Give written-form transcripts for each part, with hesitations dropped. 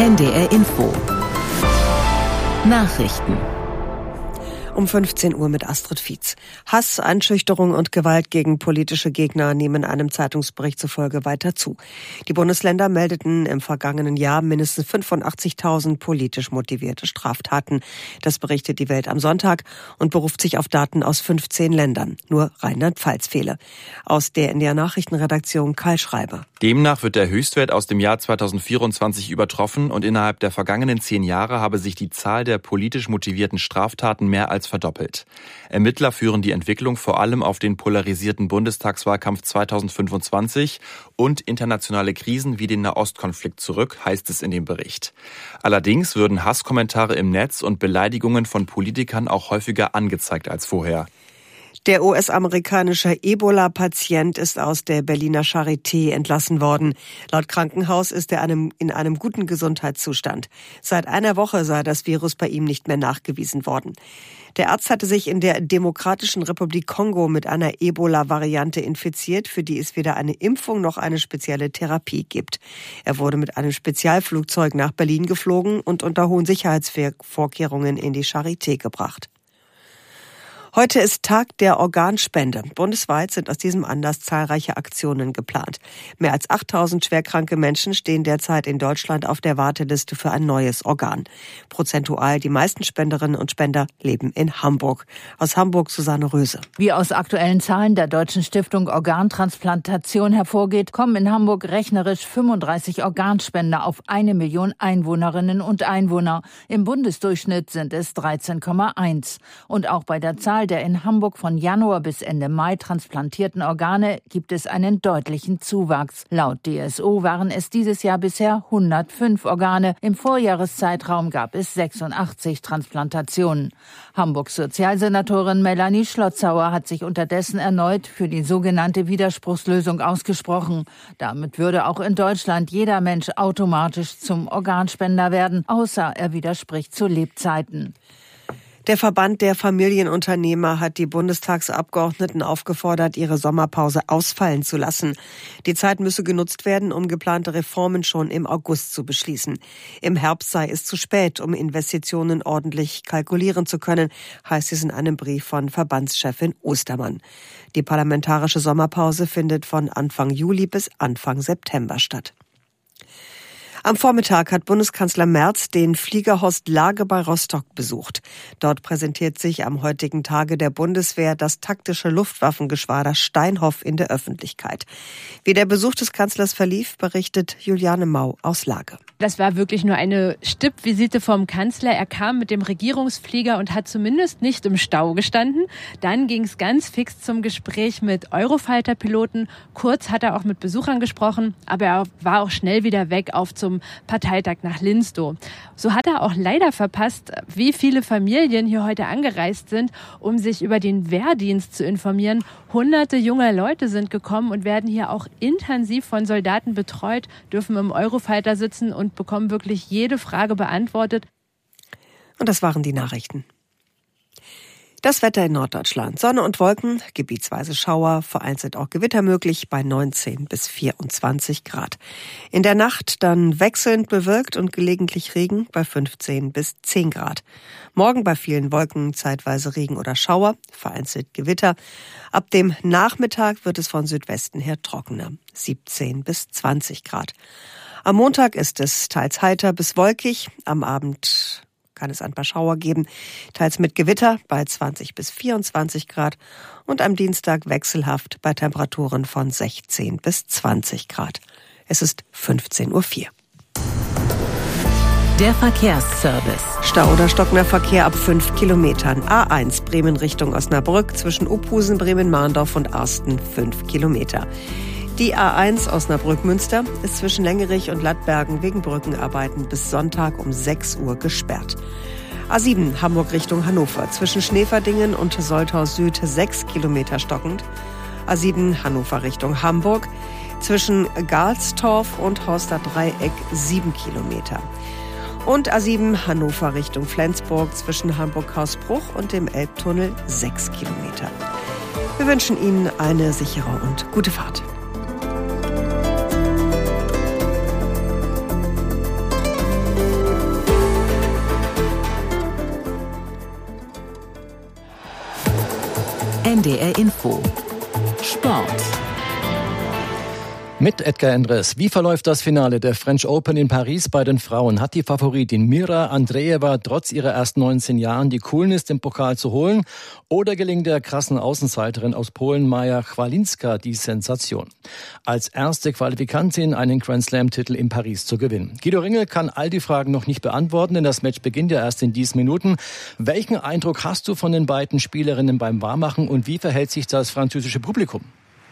NDR Info. Nachrichten. Um 15 Uhr mit Astrid Fietz. Hass, Einschüchterung und Gewalt gegen politische Gegner nehmen einem Zeitungsbericht zufolge weiter zu. Die Bundesländer meldeten im vergangenen Jahr mindestens 85.000 politisch motivierte Straftaten. Das berichtet die Welt am Sonntag und beruft sich auf Daten aus 15 Ländern. Nur Rheinland-Pfalz fehle. Aus der NDR Nachrichtenredaktion Karl Schreiber. Demnach wird der Höchstwert aus dem Jahr 2024 übertroffen und innerhalb der vergangenen 10 Jahre habe sich die Zahl der politisch motivierten Straftaten mehr als verdoppelt. Ermittler führen die Entwicklung vor allem auf den polarisierten Bundestagswahlkampf 2025 und internationale Krisen wie den Nahostkonflikt zurück, heißt es in dem Bericht. Allerdings würden Hasskommentare im Netz und Beleidigungen von Politikern auch häufiger angezeigt als vorher. Der US-amerikanische Ebola-Patient ist aus der Berliner Charité entlassen worden. Laut Krankenhaus ist er in einem guten Gesundheitszustand. Seit einer Woche sei das Virus bei ihm nicht mehr nachgewiesen worden. Der Arzt hatte sich in der Demokratischen Republik Kongo mit einer Ebola-Variante infiziert, für die es weder eine Impfung noch eine spezielle Therapie gibt. Er wurde mit einem Spezialflugzeug nach Berlin geflogen und unter hohen Sicherheitsvorkehrungen in die Charité gebracht. Heute ist Tag der Organspende. Bundesweit sind aus diesem Anlass zahlreiche Aktionen geplant. Mehr als 8.000 schwerkranke Menschen stehen derzeit in Deutschland auf der Warteliste für ein neues Organ. Prozentual die meisten Spenderinnen und Spender leben in Hamburg. Aus Hamburg Susanne Röse. Wie aus aktuellen Zahlen der Deutschen Stiftung Organtransplantation hervorgeht, kommen in Hamburg rechnerisch 35 Organspender auf 1 Million Einwohnerinnen und Einwohner. Im Bundesdurchschnitt sind es 13,1. Und auch bei der Zahl der in Hamburg von Januar bis Ende Mai transplantierten Organe gibt es einen deutlichen Zuwachs. Laut DSO waren es dieses Jahr bisher 105 Organe. Im Vorjahreszeitraum gab es 86 Transplantationen. Hamburgs Sozialsenatorin Melanie Schlotzauer hat sich unterdessen erneut für die sogenannte Widerspruchslösung ausgesprochen. Damit würde auch in Deutschland jeder Mensch automatisch zum Organspender werden, außer er widerspricht zu Lebzeiten. Der Verband der Familienunternehmer hat die Bundestagsabgeordneten aufgefordert, ihre Sommerpause ausfallen zu lassen. Die Zeit müsse genutzt werden, um geplante Reformen schon im August zu beschließen. Im Herbst sei es zu spät, um Investitionen ordentlich kalkulieren zu können, heißt es in einem Brief von Verbandschefin Ostermann. Die parlamentarische Sommerpause findet von Anfang Juli bis Anfang September statt. Am Vormittag hat Bundeskanzler Merz den Flieger Horst Lage bei Rostock besucht. Dort präsentiert sich am heutigen Tage der Bundeswehr das taktische Luftwaffengeschwader Steinhoff in der Öffentlichkeit. Wie der Besuch des Kanzlers verlief, berichtet Juliane Mau aus Lage. Das war wirklich nur eine Stippvisite vom Kanzler. Er kam mit dem Regierungsflieger und hat zumindest nicht im Stau gestanden. Dann ging es ganz fix zum Gespräch mit Eurofighter-Piloten. Kurz hat er auch mit Besuchern gesprochen, aber er war auch schnell wieder weg auf zum Parteitag nach Linstow. So hat er auch leider verpasst, wie viele Familien hier heute angereist sind, um sich über den Wehrdienst zu informieren. Hunderte junger Leute sind gekommen und werden hier auch intensiv von Soldaten betreut, dürfen im Eurofighter sitzen und bekommen wirklich jede Frage beantwortet. Und das waren die Nachrichten. Das Wetter in Norddeutschland. Sonne und Wolken, gebietsweise Schauer, vereinzelt auch Gewitter möglich bei 19 bis 24 Grad. In der Nacht dann wechselnd bewölkt und gelegentlich Regen bei 15 bis 10 Grad. Morgen bei vielen Wolken zeitweise Regen oder Schauer, vereinzelt Gewitter. Ab dem Nachmittag wird es von Südwesten her trockener, 17 bis 20 Grad. Am Montag ist es teils heiter bis wolkig, am Abend kann es ein paar Schauer geben, teils mit Gewitter bei 20 bis 24 Grad und am Dienstag wechselhaft bei Temperaturen von 16 bis 20 Grad. Es ist 15:04 Uhr. Der Verkehrsservice. Stau oder stockender Verkehr ab 5 Kilometern. A1 Bremen Richtung Osnabrück zwischen Uphusen, Bremen-Mahndorf und Arsten 5 Kilometer. Die A1 Osnabrück-Münster ist zwischen Längerich und Lattbergen wegen Brückenarbeiten bis Sonntag um 6 Uhr gesperrt. A7 Hamburg Richtung Hannover zwischen Schneeverdingen und Soltau Süd 6 Kilometer stockend. A7 Hannover Richtung Hamburg zwischen Galstorf und Horster Dreieck 7 Kilometer. Und A7 Hannover Richtung Flensburg zwischen Hamburg-Hausbruch und dem Elbtunnel 6 Kilometer. Wir wünschen Ihnen eine sichere und gute Fahrt. NDR Info. Sport. Mit Edgar Endres. Wie verläuft das Finale der French Open in Paris bei den Frauen? Hat die Favoritin Mira Andreeva trotz ihrer erst 19 Jahren die Coolness, den Pokal zu holen? Oder gelingt der krassen Außenseiterin aus Polen Maja Chwalinska die Sensation? Als erste Qualifikantin einen Grand Slam-Titel in Paris zu gewinnen. Guido Ringel kann all die Fragen noch nicht beantworten, denn das Match beginnt ja erst in diesen Minuten. Welchen Eindruck hast du von den beiden Spielerinnen beim Warmmachen und wie verhält sich das französische Publikum?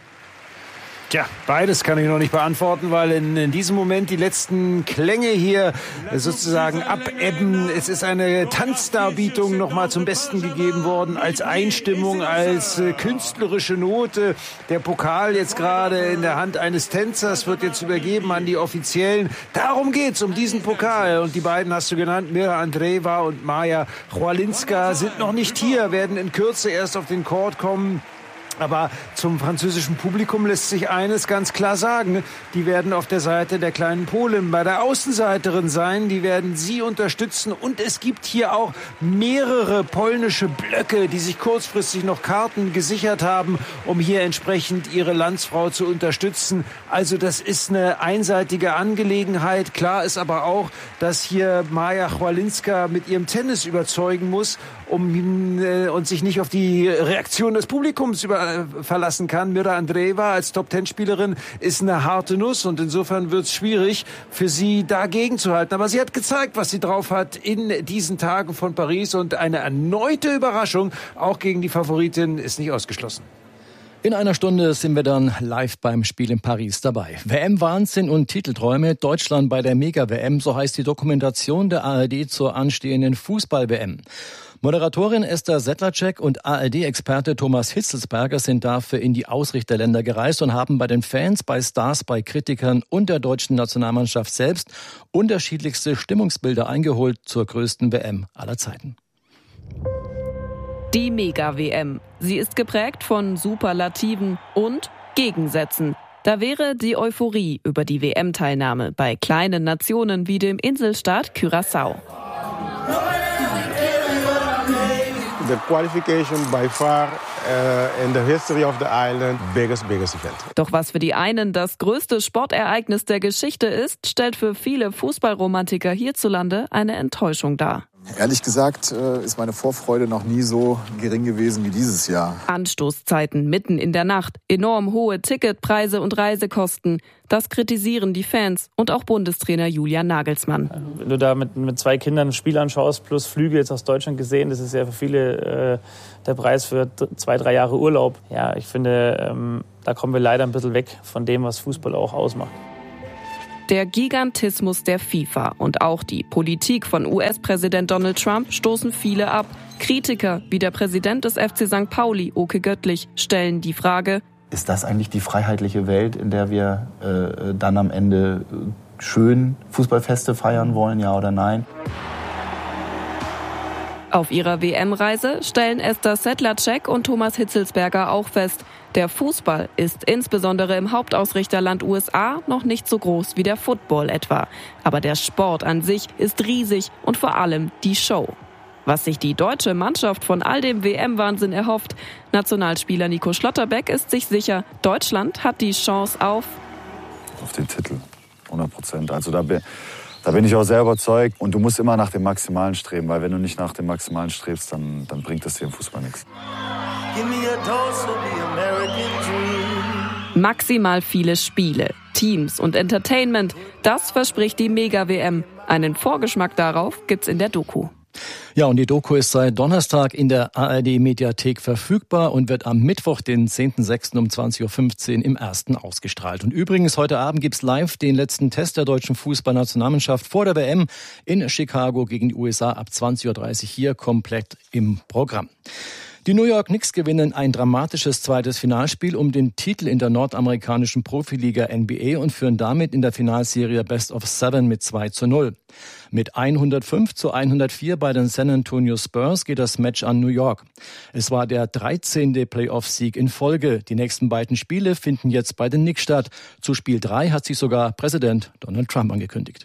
Tja, beides kann ich noch nicht beantworten, weil in diesem Moment die letzten Klänge hier sozusagen abebben. Es ist eine Tanzdarbietung nochmal zum Besten gegeben worden, als Einstimmung, als künstlerische Note. Der Pokal jetzt gerade in der Hand eines Tänzers wird jetzt übergeben an die Offiziellen. Darum geht's, um diesen Pokal. Und die beiden hast du genannt, Mira Andreeva und Maja Chwalinska, sind noch nicht hier, werden in Kürze erst auf den Court kommen. Aber zum französischen Publikum lässt sich eines ganz klar sagen. Die werden auf der Seite der kleinen Polin bei der Außenseiterin sein. Die werden sie unterstützen. Und es gibt hier auch mehrere polnische Blöcke, die sich kurzfristig noch Karten gesichert haben, um hier entsprechend ihre Landsfrau zu unterstützen. Also das ist eine einseitige Angelegenheit. Klar ist aber auch, dass hier Maja Chwalinska mit ihrem Tennis überzeugen muss, und sich nicht auf die Reaktion des Publikums verlassen kann. Mira Andreeva als Top-10-Spielerin ist eine harte Nuss und insofern wird es schwierig für sie dagegen zu halten. Aber sie hat gezeigt, was sie drauf hat in diesen Tagen von Paris und eine erneute Überraschung, auch gegen die Favoritin, ist nicht ausgeschlossen. In einer Stunde sind wir dann live beim Spiel in Paris dabei. WM-Wahnsinn und Titelträume. Deutschland bei der Mega-WM, so heißt die Dokumentation der ARD zur anstehenden Fußball-WM. Moderatorin Esther Sedlacek und ARD-Experte Thomas Hitzelsberger sind dafür in die Ausrichterländer gereist und haben bei den Fans, bei Stars, bei Kritikern und der deutschen Nationalmannschaft selbst unterschiedlichste Stimmungsbilder eingeholt zur größten WM aller Zeiten. Die Mega-WM. Sie ist geprägt von Superlativen und Gegensätzen. Da wäre die Euphorie über die WM-Teilnahme bei kleinen Nationen wie dem Inselstaat Curaçao. The qualification by far in the history of the island, biggest event. Doch was für die einen das größte Sportereignis der Geschichte ist, stellt für viele Fußballromantiker hierzulande eine Enttäuschung dar. Ehrlich gesagt ist meine Vorfreude noch nie so gering gewesen wie dieses Jahr. Anstoßzeiten mitten in der Nacht, enorm hohe Ticketpreise und Reisekosten. Das kritisieren die Fans und auch Bundestrainer Julian Nagelsmann. Wenn du da mit 2 Kindern ein Spiel anschaust, plus Flüge jetzt aus Deutschland gesehen, das ist ja für viele der Preis für 2-3 Jahre Urlaub. Ja, ich finde, da kommen wir leider ein bisschen weg von dem, was Fußball auch ausmacht. Der Gigantismus der FIFA und auch die Politik von US-Präsident Donald Trump stoßen viele ab. Kritiker wie der Präsident des FC St. Pauli, Oke Göttlich, stellen die Frage: Ist das eigentlich die freiheitliche Welt, in der wir dann am Ende schön Fußballfeste feiern wollen, ja oder nein? Auf ihrer WM-Reise stellen Esther Sedlacek und Thomas Hitzelsberger auch fest, der Fußball ist insbesondere im Hauptausrichterland USA noch nicht so groß wie der Football etwa. Aber der Sport an sich ist riesig und vor allem die Show. Was sich die deutsche Mannschaft von all dem WM-Wahnsinn erhofft, Nationalspieler Nico Schlotterbeck ist sich sicher, Deutschland hat die Chance auf den Titel, 100%. Also da bin ich auch sehr überzeugt. Und du musst immer nach dem Maximalen streben, weil wenn du nicht nach dem Maximalen strebst, dann bringt es dir im Fußball nichts. Maximal viele Spiele, Teams und Entertainment, das verspricht die Mega-WM. Einen Vorgeschmack darauf gibt's in der Doku. Ja, und die Doku ist seit Donnerstag in der ARD-Mediathek verfügbar und wird am Mittwoch, den 10.06. um 20.15 Uhr im Ersten ausgestrahlt. Und übrigens, heute Abend gibt's live den letzten Test der deutschen Fußballnationalmannschaft vor der WM in Chicago gegen die USA ab 20.30 Uhr hier komplett im Programm. Die New York Knicks gewinnen ein dramatisches zweites Finalspiel um den Titel in der nordamerikanischen Profiliga NBA und führen damit in der Finalserie Best of 7 mit 2:0. Mit 105:104 bei den San Antonio Spurs geht das Match an New York. Es war der 13. Playoff-Sieg in Folge. Die nächsten beiden Spiele finden jetzt bei den Knicks statt. Zu Spiel 3 hat sich sogar Präsident Donald Trump angekündigt.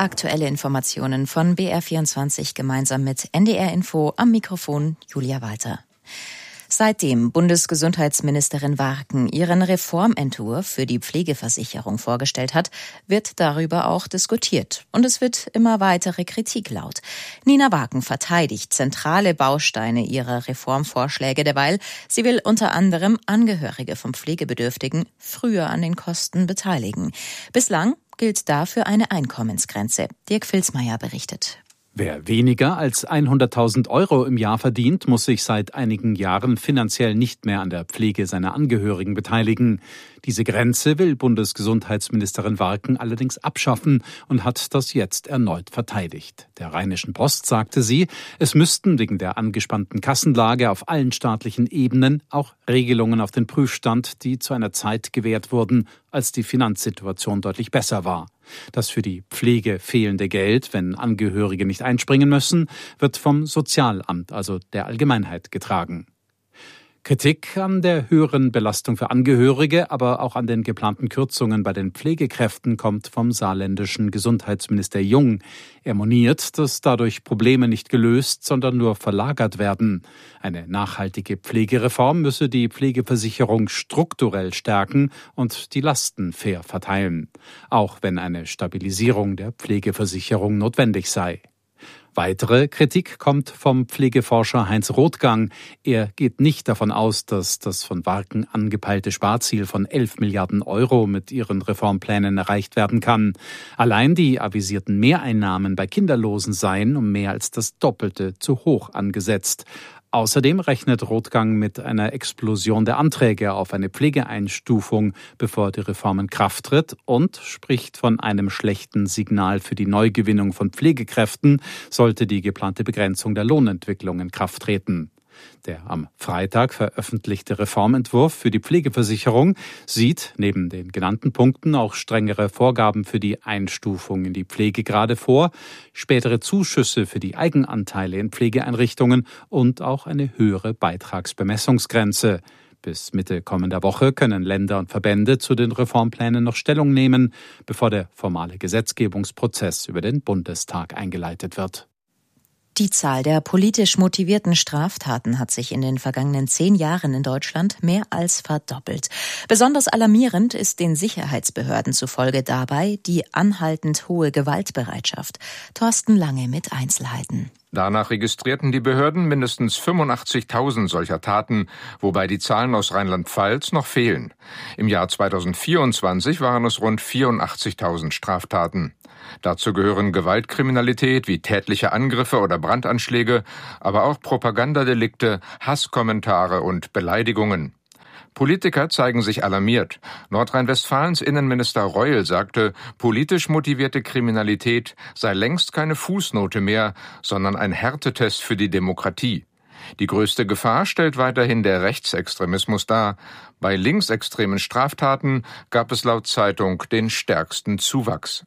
Aktuelle Informationen von BR24 gemeinsam mit NDR Info, am Mikrofon Julia Walter. Seitdem Bundesgesundheitsministerin Warken ihren Reformentwurf für die Pflegeversicherung vorgestellt hat, wird darüber auch diskutiert. Und es wird immer weitere Kritik laut. Nina Warken verteidigt zentrale Bausteine ihrer Reformvorschläge derweil. Sie will unter anderem Angehörige von Pflegebedürftigen früher an den Kosten beteiligen. Bislang gilt dafür eine Einkommensgrenze. Dirk Vilsmeier berichtet. Wer weniger als 100.000 € im Jahr verdient, muss sich seit einigen Jahren finanziell nicht mehr an der Pflege seiner Angehörigen beteiligen. Diese Grenze will Bundesgesundheitsministerin Warken allerdings abschaffen und hat das jetzt erneut verteidigt. Der Rheinischen Post sagte sie, es müssten wegen der angespannten Kassenlage auf allen staatlichen Ebenen auch Regelungen auf den Prüfstand, die zu einer Zeit gewährt wurden, als die Finanzsituation deutlich besser war. Das für die Pflege fehlende Geld, wenn Angehörige nicht einspringen müssen, wird vom Sozialamt, also der Allgemeinheit, getragen. Kritik an der höheren Belastung für Angehörige, aber auch an den geplanten Kürzungen bei den Pflegekräften kommt vom saarländischen Gesundheitsminister Jung. Er moniert, dass dadurch Probleme nicht gelöst, sondern nur verlagert werden. Eine nachhaltige Pflegereform müsse die Pflegeversicherung strukturell stärken und die Lasten fair verteilen, auch wenn eine Stabilisierung der Pflegeversicherung notwendig sei. Weitere Kritik kommt vom Pflegeforscher Heinz Rothgang. Er geht nicht davon aus, dass das von Warken angepeilte Sparziel von 11 Milliarden € mit ihren Reformplänen erreicht werden kann. Allein die avisierten Mehreinnahmen bei Kinderlosen seien um mehr als das Doppelte zu hoch angesetzt. Außerdem rechnet Rothgang mit einer Explosion der Anträge auf eine Pflegeeinstufung, bevor die Reform in Kraft tritt, und spricht von einem schlechten Signal für die Neugewinnung von Pflegekräften, sollte die geplante Begrenzung der Lohnentwicklung in Kraft treten. Der am Freitag veröffentlichte Reformentwurf für die Pflegeversicherung sieht neben den genannten Punkten auch strengere Vorgaben für die Einstufung in die Pflegegrade vor, spätere Zuschüsse für die Eigenanteile in Pflegeeinrichtungen und auch eine höhere Beitragsbemessungsgrenze. Bis Mitte kommender Woche können Länder und Verbände zu den Reformplänen noch Stellung nehmen, bevor der formale Gesetzgebungsprozess über den Bundestag eingeleitet wird. Die Zahl der politisch motivierten Straftaten hat sich in den vergangenen 10 Jahren in Deutschland mehr als verdoppelt. Besonders alarmierend ist den Sicherheitsbehörden zufolge dabei die anhaltend hohe Gewaltbereitschaft. Thorsten Lange mit Einzelheiten. Danach registrierten die Behörden mindestens 85.000 solcher Taten, wobei die Zahlen aus Rheinland-Pfalz noch fehlen. Im Jahr 2024 waren es rund 84.000 Straftaten. Dazu gehören Gewaltkriminalität wie tätliche Angriffe oder Brandanschläge, aber auch Propagandadelikte, Hasskommentare und Beleidigungen. Politiker zeigen sich alarmiert. Nordrhein-Westfalens Innenminister Reul sagte, politisch motivierte Kriminalität sei längst keine Fußnote mehr, sondern ein Härtetest für die Demokratie. Die größte Gefahr stellt weiterhin der Rechtsextremismus dar. Bei linksextremen Straftaten gab es laut Zeitung den stärksten Zuwachs.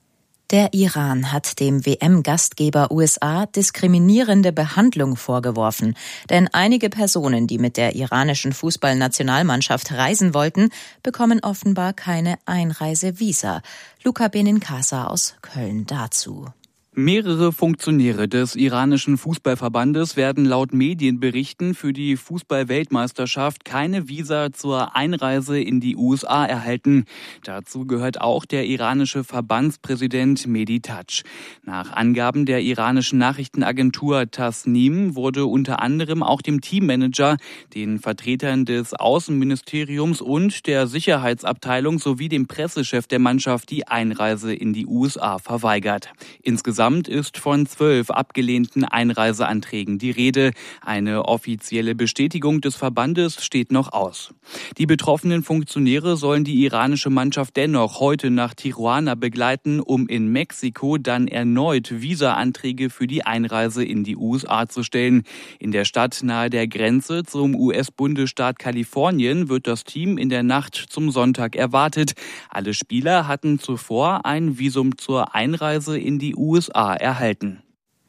Der Iran hat dem WM-Gastgeber USA diskriminierende Behandlung vorgeworfen. Denn einige Personen, die mit der iranischen Fußballnationalmannschaft reisen wollten, bekommen offenbar keine Einreisevisa. Luca Benincasa aus Köln dazu. Mehrere Funktionäre des iranischen Fußballverbandes werden laut Medienberichten für die Fußball-Weltmeisterschaft keine Visa zur Einreise in die USA erhalten. Dazu gehört auch der iranische Verbandspräsident Mehdi Tadsch. Nach Angaben der iranischen Nachrichtenagentur Tasnim wurde unter anderem auch dem Teammanager, den Vertretern des Außenministeriums und der Sicherheitsabteilung sowie dem Pressechef der Mannschaft die Einreise in die USA verweigert. Insgesamt ist von 12 abgelehnten Einreiseanträgen die Rede. Eine offizielle Bestätigung des Verbandes steht noch aus. Die betroffenen Funktionäre sollen die iranische Mannschaft dennoch heute nach Tijuana begleiten, um in Mexiko dann erneut Visa-Anträge für die Einreise in die USA zu stellen. In der Stadt nahe der Grenze zum US-Bundesstaat Kalifornien wird das Team in der Nacht zum Sonntag erwartet. Alle Spieler hatten zuvor ein Visum zur Einreise in die USA erhalten.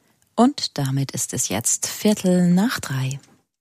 Und damit ist es jetzt 2:15.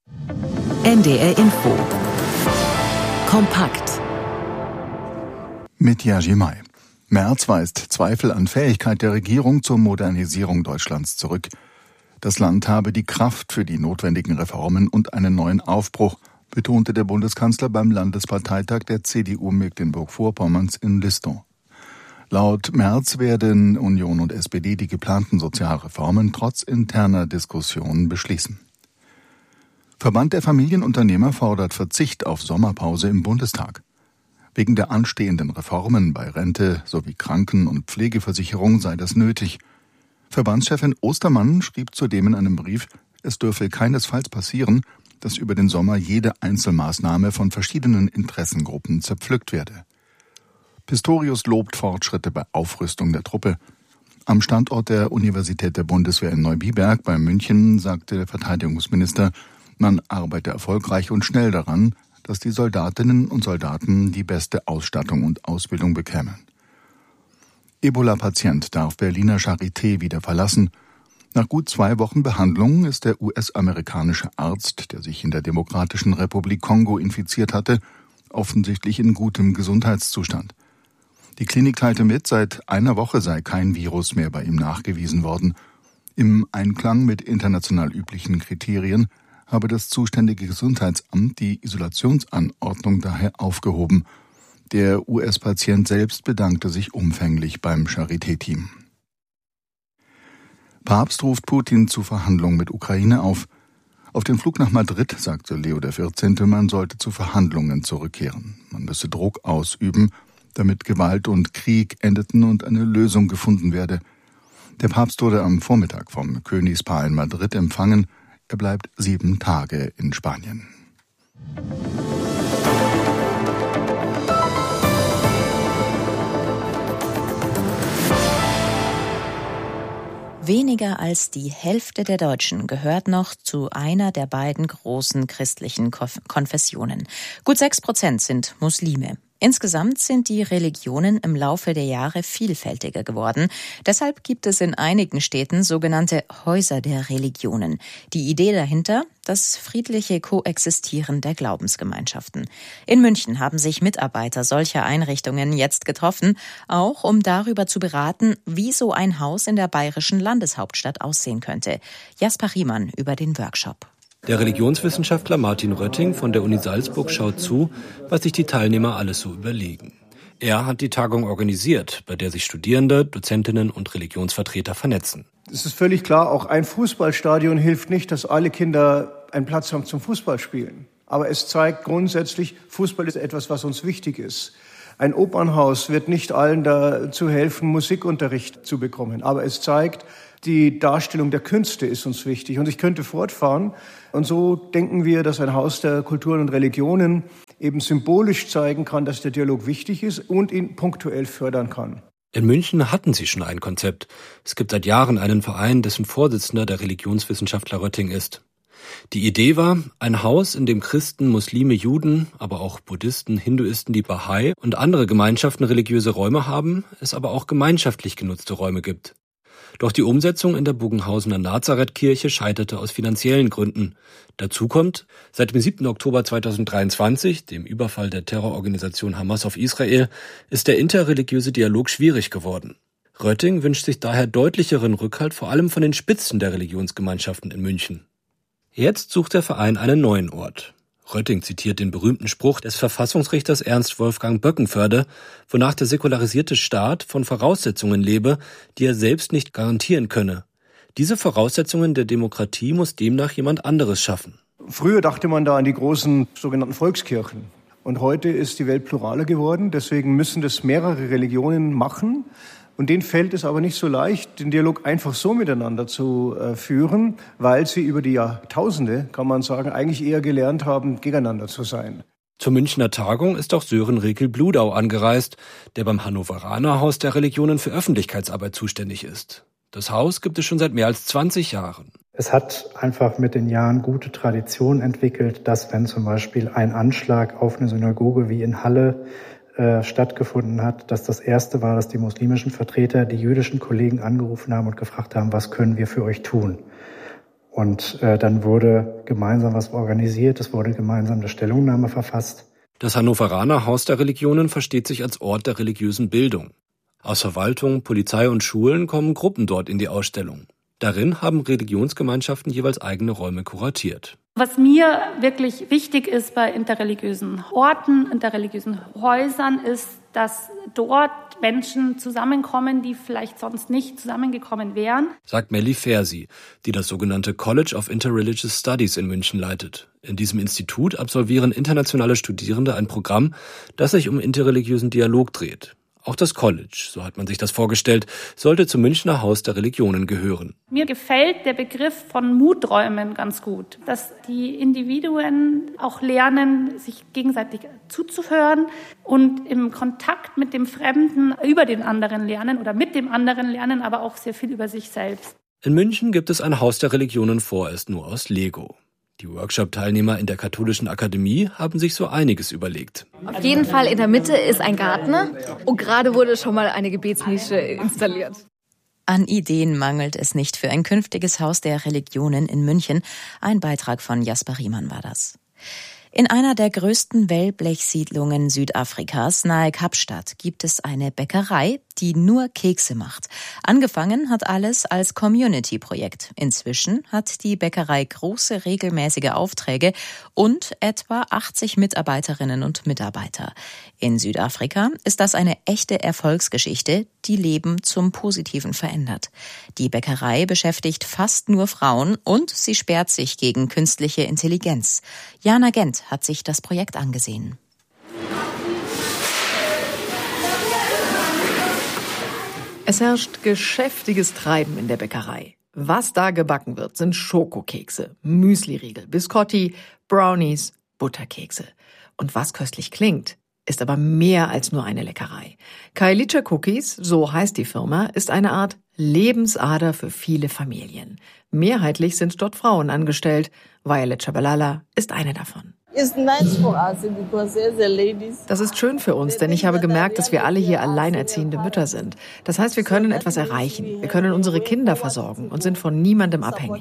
NDR Info. Kompakt. Mit Jerzy May. Merz weist Zweifel an Fähigkeit der Regierung zur Modernisierung Deutschlands zurück. Das Land habe die Kraft für die notwendigen Reformen und einen neuen Aufbruch, betonte der Bundeskanzler beim Landesparteitag der CDU Mecklenburg-Vorpommerns in Liston. Laut Merz werden Union und SPD die geplanten Sozialreformen trotz interner Diskussionen beschließen. Verband der Familienunternehmer fordert Verzicht auf Sommerpause im Bundestag. Wegen der anstehenden Reformen bei Rente sowie Kranken- und Pflegeversicherung sei das nötig. Verbandschefin Ostermann schrieb zudem in einem Brief, es dürfe keinesfalls passieren, dass über den Sommer jede Einzelmaßnahme von verschiedenen Interessengruppen zerpflückt werde. Pistorius lobt Fortschritte bei Aufrüstung der Truppe. Am Standort der Universität der Bundeswehr in Neubiberg bei München sagte der Verteidigungsminister, man arbeite erfolgreich und schnell daran, dass die Soldatinnen und Soldaten die beste Ausstattung und Ausbildung bekämen. Ebola-Patient darf Berliner Charité wieder verlassen. Nach gut 2 Wochen Behandlung ist der US-amerikanische Arzt, der sich in der Demokratischen Republik Kongo infiziert hatte, offensichtlich in gutem Gesundheitszustand. Die Klinik teilte mit, seit einer Woche sei kein Virus mehr bei ihm nachgewiesen worden. Im Einklang mit international üblichen Kriterien habe das zuständige Gesundheitsamt die Isolationsanordnung daher aufgehoben. Der US-Patient selbst bedankte sich umfänglich beim Charité-Team. Papst ruft Putin zu Verhandlungen mit Ukraine auf. Auf dem Flug nach Madrid sagte Leo XIV., man sollte zu Verhandlungen zurückkehren. Man müsse Druck ausüben, damit Gewalt und Krieg endeten und eine Lösung gefunden werde. Der Papst wurde am Vormittag vom Königspaar in Madrid empfangen. Er bleibt 7 Tage in Spanien. Weniger als die Hälfte der Deutschen gehört noch zu einer der beiden großen christlichen Konfessionen. Gut 6% sind Muslime. Insgesamt sind die Religionen im Laufe der Jahre vielfältiger geworden. Deshalb gibt es in einigen Städten sogenannte Häuser der Religionen. Die Idee dahinter, das friedliche Koexistieren der Glaubensgemeinschaften. In München haben sich Mitarbeiter solcher Einrichtungen jetzt getroffen, auch um darüber zu beraten, wie so ein Haus in der bayerischen Landeshauptstadt aussehen könnte. Jasper Riemann über den Workshop. Der Religionswissenschaftler Martin Rötting von der Uni Salzburg schaut zu, was sich die Teilnehmer alles so überlegen. Er hat die Tagung organisiert, bei der sich Studierende, Dozentinnen und Religionsvertreter vernetzen. Es ist völlig klar, auch ein Fußballstadion hilft nicht, dass alle Kinder einen Platz haben zum Fußballspielen. Aber es zeigt grundsätzlich, Fußball ist etwas, was uns wichtig ist. Ein Opernhaus wird nicht allen dazu helfen, Musikunterricht zu bekommen. Aber es zeigt, die Darstellung der Künste ist uns wichtig. Und ich könnte fortfahren. Und so denken wir, dass ein Haus der Kulturen und Religionen eben symbolisch zeigen kann, dass der Dialog wichtig ist und ihn punktuell fördern kann. In München hatten sie schon ein Konzept. Es gibt seit Jahren einen Verein, dessen Vorsitzender der Religionswissenschaftler Rötting ist. Die Idee war, ein Haus, in dem Christen, Muslime, Juden, aber auch Buddhisten, Hinduisten, die Bahai und andere Gemeinschaften religiöse Räume haben, es aber auch gemeinschaftlich genutzte Räume gibt. Doch die Umsetzung in der Bogenhausener Nazarethkirche scheiterte aus finanziellen Gründen. Dazu kommt, seit dem 7. Oktober 2023, dem Überfall der Terrororganisation Hamas auf Israel, ist der interreligiöse Dialog schwierig geworden. Rötting wünscht sich daher deutlicheren Rückhalt, vor allem von den Spitzen der Religionsgemeinschaften in München. Jetzt sucht der Verein einen neuen Ort. Rötting zitiert den berühmten Spruch des Verfassungsrichters Ernst Wolfgang Böckenförde, wonach der säkularisierte Staat von Voraussetzungen lebe, die er selbst nicht garantieren könne. Diese Voraussetzungen der Demokratie muss demnach jemand anderes schaffen. Früher dachte man da an die großen sogenannten Volkskirchen. Und heute ist die Welt pluraler geworden. Deswegen müssen das mehrere Religionen machen. Und denen fällt es aber nicht so leicht, den Dialog einfach so miteinander zu führen, weil sie über die Jahrtausende, kann man sagen, eigentlich eher gelernt haben, gegeneinander zu sein. Zur Münchner Tagung ist auch Sören Rekel-Bludau angereist, der beim Hannoveraner Haus der Religionen für Öffentlichkeitsarbeit zuständig ist. Das Haus gibt es schon seit mehr als 20 Jahren. Es hat einfach mit den Jahren gute Tradition entwickelt, dass wenn zum Beispiel ein Anschlag auf eine Synagoge wie in Halle stattgefunden hat, dass das erste war, dass die muslimischen Vertreter die jüdischen Kollegen angerufen haben und gefragt haben, was können wir für euch tun? Und dann wurde gemeinsam was organisiert, es wurde gemeinsam eine Stellungnahme verfasst. Das Hannoveraner Haus der Religionen versteht sich als Ort der religiösen Bildung. Aus Verwaltung, Polizei und Schulen kommen Gruppen dort in die Ausstellung. Darin haben Religionsgemeinschaften jeweils eigene Räume kuratiert. Was mir wirklich wichtig ist bei interreligiösen Orten, interreligiösen Häusern, ist, dass dort Menschen zusammenkommen, die vielleicht sonst nicht zusammengekommen wären. Sagt Melli Fersi, die das sogenannte College of Interreligious Studies in München leitet. In diesem Institut absolvieren internationale Studierende ein Programm, das sich um interreligiösen Dialog dreht. Auch das College, so hat man sich das vorgestellt, sollte zum Münchner Haus der Religionen gehören. Mir gefällt der Begriff von Muträumen ganz gut, dass die Individuen auch lernen, sich gegenseitig zuzuhören und im Kontakt mit dem Fremden über den anderen lernen oder mit dem anderen lernen, aber auch sehr viel über sich selbst. In München gibt es ein Haus der Religionen vorerst nur aus Lego. Die Workshop-Teilnehmer in der Katholischen Akademie haben sich so einiges überlegt. Auf jeden Fall in der Mitte ist ein Garten und gerade wurde schon mal eine Gebetsnische installiert. An Ideen mangelt es nicht für ein künftiges Haus der Religionen in München. Ein Beitrag von Jasper Riemann war das. In einer der größten Wellblechsiedlungen Südafrikas, nahe Kapstadt, gibt es eine Bäckerei, die nur Kekse macht. Angefangen hat alles als Community-Projekt. Inzwischen hat die Bäckerei große regelmäßige Aufträge und etwa 80 Mitarbeiterinnen und Mitarbeiter. In Südafrika ist das eine echte Erfolgsgeschichte, die Leben zum Positiven verändert. Die Bäckerei beschäftigt fast nur Frauen und sie sperrt sich gegen künstliche Intelligenz. Jana Gent hat sich das Projekt angesehen. Es herrscht geschäftiges Treiben in der Bäckerei. Was da gebacken wird, sind Schokokekse, Müsliriegel, Biscotti, Brownies, Butterkekse. Und was köstlich klingt, ist aber mehr als nur eine Leckerei. Khayelitsha Cookies, so heißt die Firma, ist eine Art Lebensader für viele Familien. Mehrheitlich sind dort Frauen angestellt. Violet Chabalala ist eine davon. Das ist schön für uns, denn ich habe gemerkt, dass wir alle hier alleinerziehende Mütter sind. Das heißt, wir können etwas erreichen. Wir können unsere Kinder versorgen und sind von niemandem abhängig.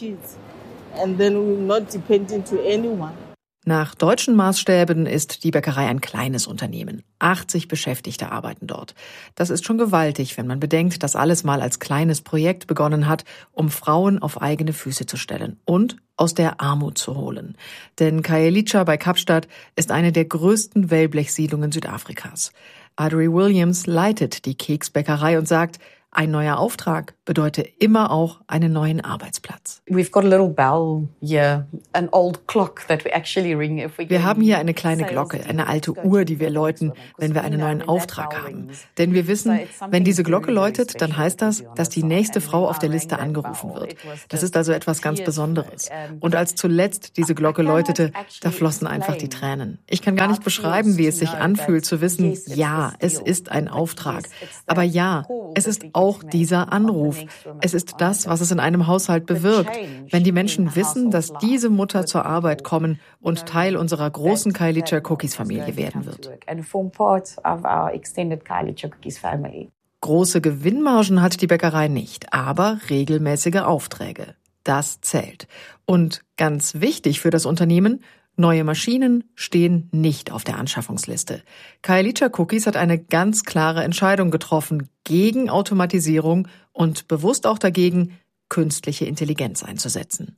Nach deutschen Maßstäben ist die Bäckerei ein kleines Unternehmen. 80 Beschäftigte arbeiten dort. Das ist schon gewaltig, wenn man bedenkt, dass alles mal als kleines Projekt begonnen hat, um Frauen auf eigene Füße zu stellen und aus der Armut zu holen. Denn Khayelitsha bei Kapstadt ist eine der größten Wellblechsiedlungen Südafrikas. Audrey Williams leitet die Keksbäckerei und sagt, ein neuer Auftrag bedeutet immer auch einen neuen Arbeitsplatz. Wir haben hier eine kleine Glocke, eine alte Uhr, die wir läuten, wenn wir einen neuen Auftrag haben. Denn wir wissen, wenn diese Glocke läutet, dann heißt das, dass die nächste Frau auf der Liste angerufen wird. Das ist also etwas ganz Besonderes. Und als zuletzt diese Glocke läutete, da flossen einfach die Tränen. Ich kann gar nicht beschreiben, wie es sich anfühlt zu wissen, ja, es ist ein Auftrag. Aber ja, es ist auch dieser Anruf. Es ist das, was es in einem Haushalt bewirkt, wenn die Menschen wissen, dass diese Mutter zur Arbeit kommen und Teil unserer großen Khayelitsha Cookies Familie werden wird. Große Gewinnmargen hat die Bäckerei nicht, aber regelmäßige Aufträge. Das zählt. Und ganz wichtig für das Unternehmen, neue Maschinen stehen nicht auf der Anschaffungsliste. Khayelitsha Cookies hat eine ganz klare Entscheidung getroffen gegen Automatisierung und bewusst auch dagegen, künstliche Intelligenz einzusetzen.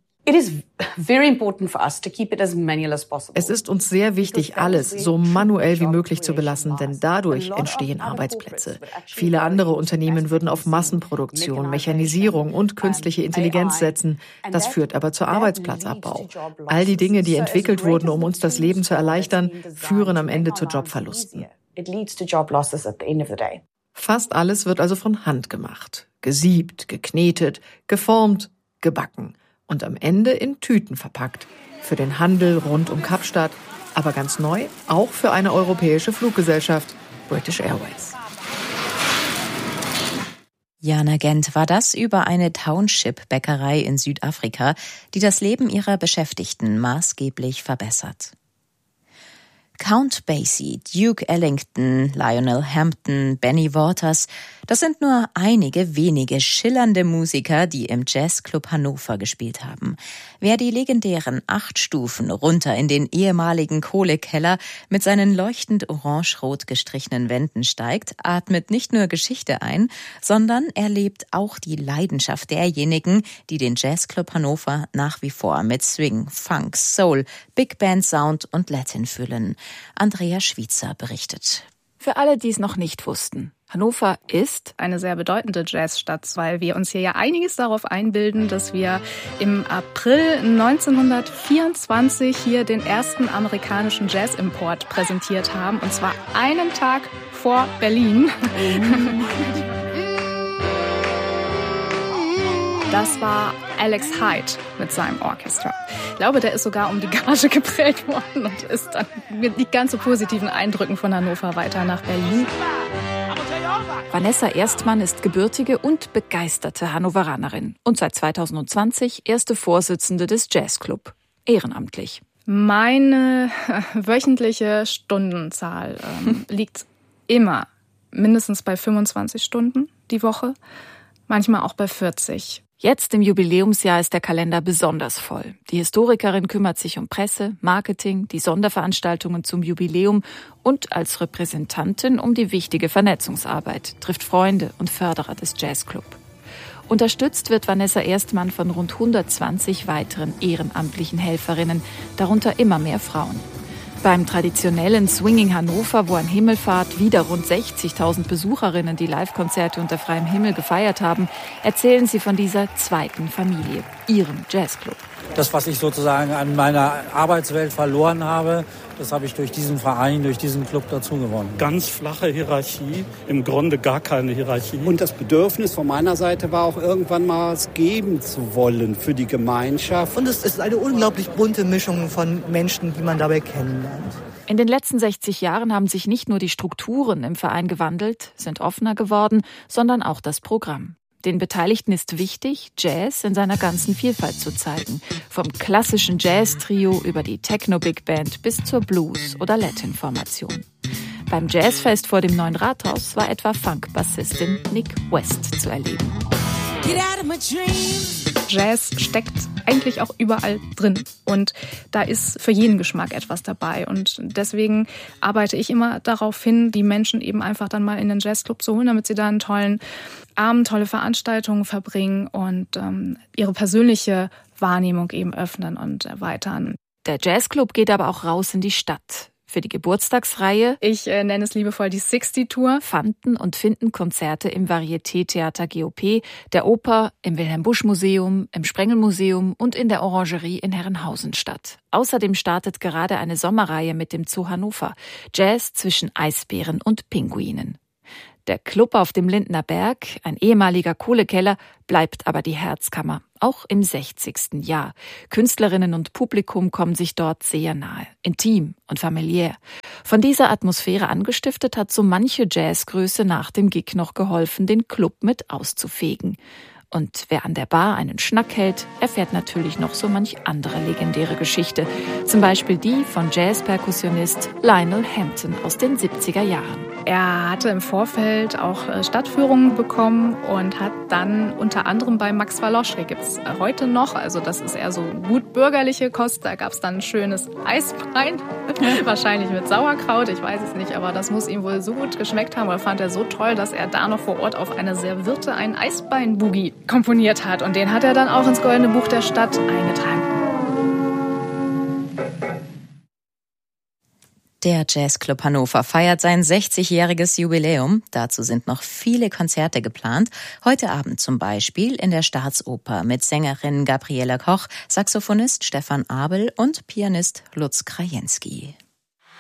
Es ist uns sehr wichtig, alles so manuell wie möglich zu belassen, denn dadurch entstehen Arbeitsplätze. Viele andere Unternehmen würden auf Massenproduktion, Mechanisierung und künstliche Intelligenz setzen. Das führt aber zu Arbeitsplatzabbau. All die Dinge, die entwickelt wurden, um uns das Leben zu erleichtern, führen am Ende zu Jobverlusten. Fast alles wird also von Hand gemacht. Gesiebt, geknetet, geformt, gebacken. Und am Ende in Tüten verpackt. Für den Handel rund um Kapstadt, aber ganz neu, auch für eine europäische Fluggesellschaft, British Airways. Jana Gent war das über eine Township-Bäckerei in Südafrika, die das Leben ihrer Beschäftigten maßgeblich verbessert. Count Basie, Duke Ellington, Lionel Hampton, Benny Waters, das sind nur einige wenige schillernde Musiker, die im Jazzclub Hannover gespielt haben. Wer die legendären 8 Stufen runter in den ehemaligen Kohlekeller mit seinen leuchtend orange-rot gestrichenen Wänden steigt, atmet nicht nur Geschichte ein, sondern erlebt auch die Leidenschaft derjenigen, die den Jazzclub Hannover nach wie vor mit Swing, Funk, Soul, Big Band Sound und Latin füllen. Andrea Schwiezer berichtet. Für alle, die es noch nicht wussten: Hannover ist eine sehr bedeutende Jazzstadt, weil wir uns hier ja einiges darauf einbilden, dass wir im April 1924 hier den ersten amerikanischen Jazzimport präsentiert haben, und zwar einen Tag vor Berlin. Das war Alex Hyde mit seinem Orchester. Ich glaube, der ist sogar um die Gage geprellt worden und ist dann mit nicht ganz so positiven Eindrücken von Hannover weiter nach Berlin. Vanessa Erstmann ist gebürtige und begeisterte Hannoveranerin und seit 2020 erste Vorsitzende des Jazzclub, ehrenamtlich. Meine wöchentliche Stundenzahl liegt immer mindestens bei 25 Stunden die Woche, manchmal auch bei 40. Jetzt im Jubiläumsjahr ist der Kalender besonders voll. Die Historikerin kümmert sich um Presse, Marketing, die Sonderveranstaltungen zum Jubiläum und als Repräsentantin um die wichtige Vernetzungsarbeit, trifft Freunde und Förderer des Jazzclub. Unterstützt wird Vanessa Erstmann von rund 120 weiteren ehrenamtlichen Helferinnen, darunter immer mehr Frauen. Beim traditionellen Swinging Hannover, wo an Himmelfahrt wieder rund 60.000 Besucherinnen die Live-Konzerte unter freiem Himmel gefeiert haben, erzählen sie von dieser zweiten Familie, ihrem Jazzclub. Das, was ich sozusagen an meiner Arbeitswelt verloren habe, das habe ich durch diesen Verein, durch diesen Club dazu gewonnen. Ganz flache Hierarchie, im Grunde gar keine Hierarchie. Und das Bedürfnis von meiner Seite war auch irgendwann mal was geben zu wollen für die Gemeinschaft. Und es ist eine unglaublich bunte Mischung von Menschen, die man dabei kennenlernt. In den letzten 60 Jahren haben sich nicht nur die Strukturen im Verein gewandelt, sind offener geworden, sondern auch das Programm. Den Beteiligten ist wichtig, Jazz in seiner ganzen Vielfalt zu zeigen. Vom klassischen Jazz-Trio über die Techno-Big-Band bis zur Blues- oder Latin-Formation. Beim Jazzfest vor dem Neuen Rathaus war etwa Funk-Bassistin Nick West zu erleben. Jazz steckt eigentlich auch überall drin und da ist für jeden Geschmack etwas dabei und deswegen arbeite ich immer darauf hin, die Menschen eben einfach dann mal in den Jazzclub zu holen, damit sie da einen tollen Abend, tolle Veranstaltungen verbringen und ihre persönliche Wahrnehmung eben öffnen und erweitern. Der Jazzclub geht aber auch raus in die Stadt. Für die Geburtstagsreihe, ich nenne es liebevoll die 60-Tour, fanden und finden Konzerte im Varieté-Theater GOP, der Oper, im Wilhelm-Busch-Museum, im Sprengel-Museum und in der Orangerie in Herrenhausen statt. Außerdem startet gerade eine Sommerreihe mit dem Zoo Hannover, Jazz zwischen Eisbären und Pinguinen. Der Club auf dem Lindner Berg, ein ehemaliger Kohlekeller, bleibt aber die Herzkammer, auch im 60. Jahr. Künstlerinnen und Publikum kommen sich dort sehr nahe, intim und familiär. Von dieser Atmosphäre angestiftet hat so manche Jazzgröße nach dem Gig noch geholfen, den Club mit auszufegen. Und wer an der Bar einen Schnack hält, erfährt natürlich noch so manch andere legendäre Geschichte. Zum Beispiel die von Jazz-Perkussionist Lionel Hampton aus den 70er Jahren. Er hatte im Vorfeld auch Stadtführungen bekommen und hat dann unter anderem bei Max Waloschke, gibt's heute noch, also das ist eher so gut bürgerliche Kost, da gab's dann ein schönes Eisbein, wahrscheinlich mit Sauerkraut, ich weiß es nicht, aber das muss ihm wohl so gut geschmeckt haben oder fand er so toll, dass er da noch vor Ort auf einer Serviette einen Eisbein-Boogie komponiert hat und den hat er dann auch ins Goldene Buch der Stadt eingetragen. Der Jazzclub Hannover feiert sein 60-jähriges Jubiläum. Dazu sind noch viele Konzerte geplant. Heute Abend zum Beispiel in der Staatsoper mit Sängerin Gabriela Koch, Saxophonist Stefan Abel und Pianist Lutz Krajewski.